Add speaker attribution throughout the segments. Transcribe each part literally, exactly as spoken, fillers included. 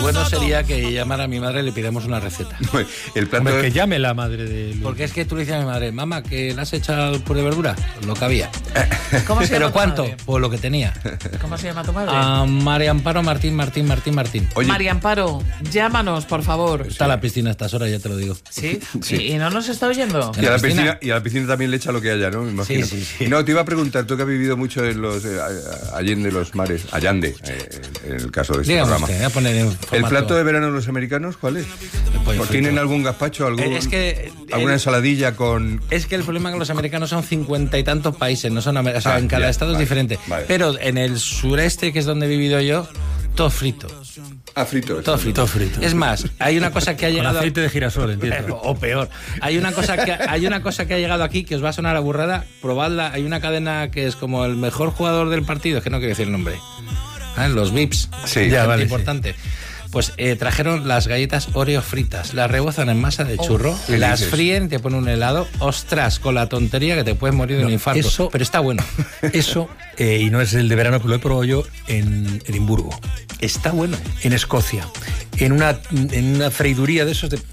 Speaker 1: Bueno sería que llamara a mi madre y le pidamos una receta.
Speaker 2: El plato
Speaker 3: Hombre,
Speaker 2: de...
Speaker 3: que llame la madre de...
Speaker 1: Porque es que tú le dices a mi madre, mamá, que le has echado al puré de verdura, lo que había.
Speaker 4: ¿Cómo se llama
Speaker 1: ¿Pero
Speaker 4: tu
Speaker 1: cuánto?
Speaker 4: madre?
Speaker 1: Pues lo que tenía.
Speaker 4: ¿Cómo se llama tu madre?
Speaker 1: A María Amparo Martín, Martín, Martín, Martín.
Speaker 2: Oye,
Speaker 4: María Amparo, llámanos, por favor.
Speaker 1: Está la piscina a estas horas, ya te lo digo.
Speaker 4: ¿Sí?
Speaker 2: Sí.
Speaker 4: ¿Y, y no nos está oyendo?
Speaker 2: y a, la
Speaker 1: piscina?
Speaker 2: piscina, y a la piscina también le echa lo que haya, ¿no? Me imagino.
Speaker 1: Sí, sí, sí.
Speaker 2: No, te iba a preguntar, tú que has vivido mucho en los eh, allende los mares, allande, eh, en el caso de este
Speaker 1: Dígame
Speaker 2: programa.
Speaker 1: usted, voy a poner en
Speaker 2: ¿El
Speaker 1: formato-
Speaker 2: plato de verano de los americanos cuál es?
Speaker 1: pollo
Speaker 2: ¿Tienen
Speaker 1: frito.
Speaker 2: algún gazpacho, algún,
Speaker 1: Eh, es que,
Speaker 2: alguna
Speaker 1: eh,
Speaker 2: ensaladilla con...?
Speaker 1: Es que el problema es que los americanos son cincuenta y tantos países, no son amer- o sea,
Speaker 2: Ah,
Speaker 1: en cada
Speaker 2: ya,
Speaker 1: estado
Speaker 2: vale,
Speaker 1: es diferente.
Speaker 2: vale.
Speaker 1: Pero en el sureste, que es donde he vivido yo, todo frito.
Speaker 2: Ah, frito.
Speaker 1: Todo frito.
Speaker 3: Todo frito.
Speaker 1: Es más, hay una cosa que ha
Speaker 3: Con
Speaker 1: llegado...
Speaker 3: aceite de girasol, entiendo.
Speaker 1: O peor. Hay una cosa que hay una cosa que ha llegado aquí que os va a sonar a burrada. Probadla. Hay una cadena que es como el mejor jugador del partido, es que no quiero decir el nombre. Ah, Los V I Ps.
Speaker 2: Sí,
Speaker 1: Gente
Speaker 3: ya, vale,
Speaker 1: importante. Pues eh, trajeron las galletas Oreo fritas, las rebozan en masa de churro,
Speaker 2: ¿qué
Speaker 1: las
Speaker 2: dices?
Speaker 1: fríen, te ponen un helado, ostras, con la tontería que te puedes morir de un
Speaker 3: No,
Speaker 1: infarto.
Speaker 3: eso-
Speaker 1: pero está bueno.
Speaker 3: Eso, eh, y no es el de verano, pero lo he probado yo en Edimburgo,
Speaker 1: Está bueno.
Speaker 3: en Escocia, en una, en una freiduría de esos de...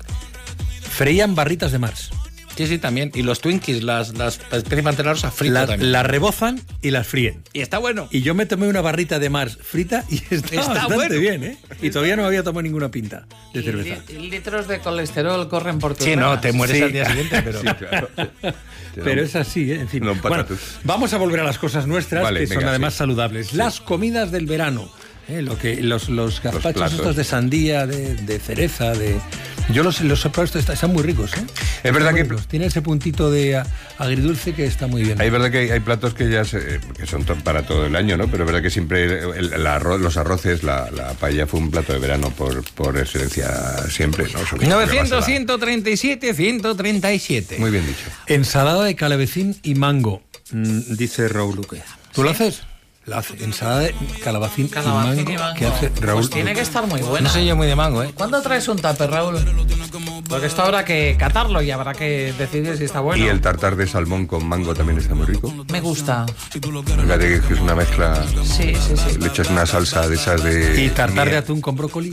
Speaker 3: Freían barritas de Mars.
Speaker 1: Sí, sí, también. Y los Twinkies, las, las especies pantelarosas fritas
Speaker 3: La-
Speaker 1: también.
Speaker 3: Las rebozan y las fríen.
Speaker 1: Y está bueno.
Speaker 3: Y yo me tomé una barrita de Mars frita y está,
Speaker 1: Está
Speaker 3: bastante
Speaker 1: bueno.
Speaker 3: bien, ¿eh? Y todavía no me había tomado ninguna pinta de
Speaker 4: Y
Speaker 3: cerveza.
Speaker 4: li- litros de colesterol corren por tus
Speaker 1: Sí, no,
Speaker 4: venas.
Speaker 1: te mueres
Speaker 3: Sí.
Speaker 1: al día siguiente, pero...
Speaker 2: Sí, claro.
Speaker 3: Pero es así, ¿eh? En fin.
Speaker 2: No,
Speaker 3: Bueno,
Speaker 2: patatus.
Speaker 3: vamos a volver a las cosas nuestras,
Speaker 2: Vale,
Speaker 3: que
Speaker 2: venga,
Speaker 3: son además
Speaker 2: sí.
Speaker 3: saludables. Las comidas del verano. ¿eh? Lo que, los, los gazpachos
Speaker 2: platos.
Speaker 3: estos de sandía, de, de cereza, de... Yo los, los he probado, estos están muy ricos, ¿eh?
Speaker 2: Es verdad
Speaker 3: Están muy
Speaker 2: que-
Speaker 3: ricos. Tiene ese puntito de a- agridulce que está muy bien.
Speaker 2: Hay verdad que hay, hay platos que ya se- que son to- para todo el año, ¿no? Pero es verdad que siempre el, el arroz, los arroces, la, la paella fue un plato de verano por, por excelencia siempre, ¿no? Sobre todo
Speaker 1: novecientos,
Speaker 2: que vas a la-
Speaker 1: ciento treinta y siete, ciento treinta y siete.
Speaker 2: Muy bien dicho.
Speaker 3: Ensalada de calabacín y mango, mm, dice Raúl Luque. ¿Tú lo haces? La hace. Ensalada de calabacín,
Speaker 4: Calabacín
Speaker 3: y mango,
Speaker 4: y mango.
Speaker 3: que hace Raúl
Speaker 4: Pues tiene que estar muy buena.
Speaker 1: No soy yo muy de mango, ¿eh?
Speaker 4: ¿Cuándo traes un tupper, Raúl? Porque esto habrá que catarlo y habrá que decidir si está bueno.
Speaker 2: Y el tartar de salmón con mango también está muy rico.
Speaker 4: Me gusta.
Speaker 2: Fíjate que es una mezcla.
Speaker 4: Sí, sí, sí.
Speaker 2: Le echas una salsa de esas de.
Speaker 3: ¿Y tartar de
Speaker 2: miel.
Speaker 3: atún con brócoli?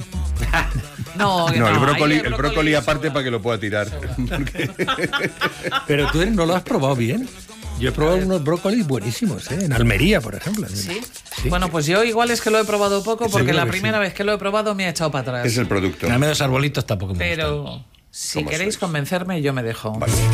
Speaker 4: No,
Speaker 2: No, el brócoli,
Speaker 4: ahí
Speaker 2: el brócoli
Speaker 4: es
Speaker 2: aparte
Speaker 4: solo-
Speaker 2: para que lo pueda tirar. Porque-
Speaker 3: Pero tú no lo has probado bien. Yo he probado unos brócolis buenísimos, ¿eh? En Almería, por ejemplo.
Speaker 4: ¿Sí?
Speaker 3: Sí.
Speaker 4: Bueno, pues yo igual es que lo he probado poco porque
Speaker 3: Seguro
Speaker 4: la
Speaker 3: que
Speaker 4: primera
Speaker 3: sí.
Speaker 4: vez que lo he probado me ha echado para atrás.
Speaker 2: es el producto.
Speaker 1: A mí los arbolitos tampoco me gustan.
Speaker 4: Pero si
Speaker 2: ¿Cómo
Speaker 4: queréis
Speaker 2: sois?
Speaker 4: convencerme, yo me dejo.
Speaker 2: Vale.